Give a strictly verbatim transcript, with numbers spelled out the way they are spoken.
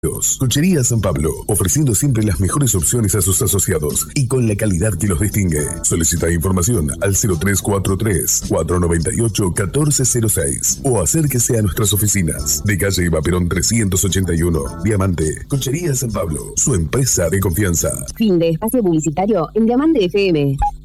Conchería San Pablo, ofreciendo siempre las mejores opciones a sus asociados y con la calidad que los distingue. Solicita información al cero tres cuatro tres, cuatro nueve ocho, uno cuatro cero seis o acérquese a nuestras oficinas de calle Eva Perón trescientos ochenta y uno, Diamante. Conchería San Pablo, su empresa de confianza. Fin de espacio publicitario en Diamante F M.